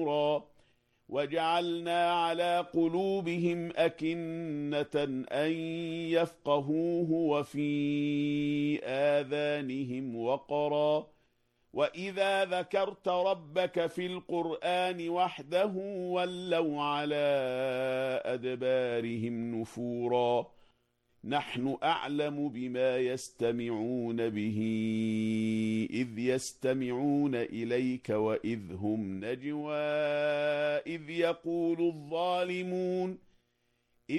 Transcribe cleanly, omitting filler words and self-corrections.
نفورا وجعلنا على قلوبهم أكنة أن يفقهوه وفي آذانهم وقرا وإذا ذكرت ربك في القرآن وحده ولوا على أدبارهم نفورا نحن أعلم بما يستمعون به إذ يستمعون إليك وإذ هم نجوى إذ يقول الظالمون